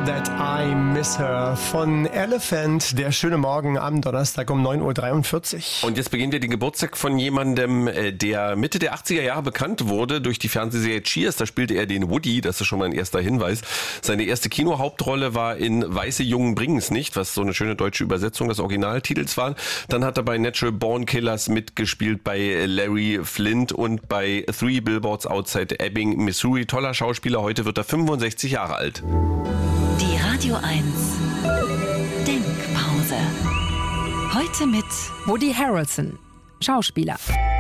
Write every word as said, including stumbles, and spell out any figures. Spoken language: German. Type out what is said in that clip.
That I Miss Her von Elephant. Der schöne Morgen am Donnerstag um neun Uhr dreiundvierzig. Und jetzt beginnt ja die Geburtstag von jemandem, der Mitte der achtziger Jahre bekannt wurde durch die Fernsehserie Cheers. Da spielte er den Woody, das ist schon mal ein erster Hinweis. Seine erste Kinohauptrolle war in Weiße Jungen bringen's nicht, was so eine schöne deutsche Übersetzung des Originaltitels war. Dann hat er bei Natural Born Killers mitgespielt, bei Larry Flint und bei Three Billboards Outside Ebbing, Missouri. Toller Schauspieler, heute wird er fünfundsechzig Jahre alt. Die Radio eins Denkpause. Heute mit Woody Harrelson, Schauspieler.